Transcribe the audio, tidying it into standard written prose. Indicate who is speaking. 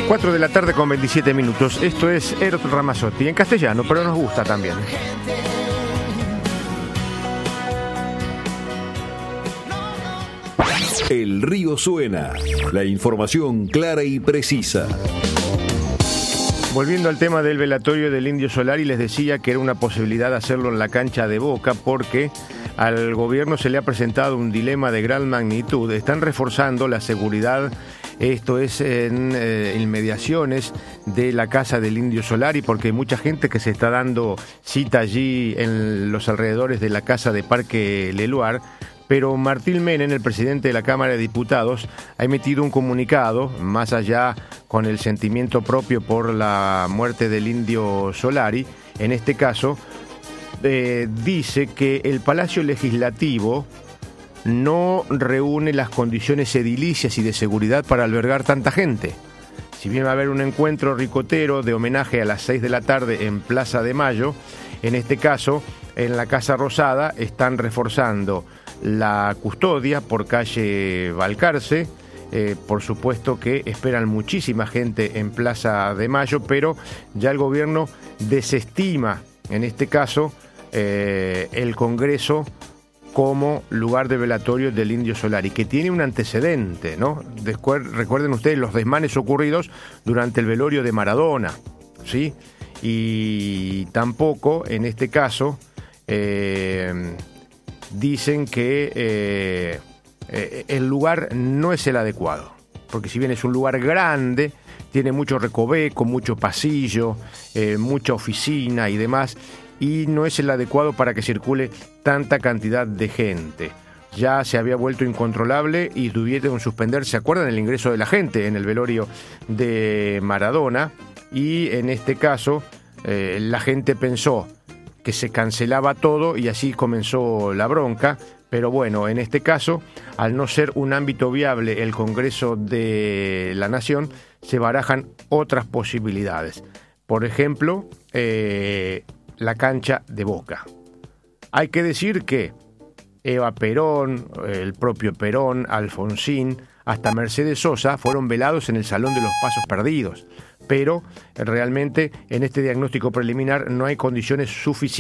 Speaker 1: 4 de la tarde con 27 minutos. Esto es Eros Ramazzotti, en castellano, pero nos gusta también.
Speaker 2: El río suena, la información clara y precisa.
Speaker 1: Volviendo al tema del velatorio del Indio Solari, les decía que era una posibilidad hacerlo en la cancha de Boca porque al gobierno se le ha presentado un dilema de gran magnitud. Están reforzando la seguridad, esto es en inmediaciones de la casa del Indio Solari, porque hay mucha gente que se está dando cita allí en los alrededores de la casa de Parque Leluar. Pero Martín Menem, el presidente de la Cámara de Diputados, ha emitido un comunicado, más allá con el sentimiento propio por la muerte del Indio Solari. En este caso, dice que el Palacio Legislativo no reúne las condiciones edilicias y de seguridad para albergar tanta gente. Si bien va a haber un encuentro ricotero de homenaje a las 6 de la tarde en Plaza de Mayo, en este caso, en la Casa Rosada, están reforzando la custodia por calle Balcarce. Por supuesto que esperan muchísima gente en Plaza de Mayo, pero ya el gobierno desestima, en este caso, el Congreso como lugar de velatorio del Indio Solari, que tiene un antecedente, ¿no? Recuerden ustedes los desmanes ocurridos durante el velorio de Maradona, ¿sí? Y tampoco, en este caso, dicen que el lugar no es el adecuado, porque si bien es un lugar grande, tiene mucho recoveco, mucho pasillo, mucha oficina y demás, y no es el adecuado para que circule tanta cantidad de gente. Ya se había vuelto incontrolable y tuvieron que suspender, ¿se acuerdan? El ingreso de la gente en el velorio de Maradona, y en este caso la gente pensó que se cancelaba todo y así comenzó la bronca. Pero bueno, en este caso, al no ser un ámbito viable el Congreso de la Nación, se barajan otras posibilidades. Por ejemplo, la cancha de Boca. Hay que decir que Eva Perón, el propio Perón, Alfonsín, hasta Mercedes Sosa fueron velados en el Salón de los Pasos Perdidos. Pero realmente en este diagnóstico preliminar no hay condiciones suficientes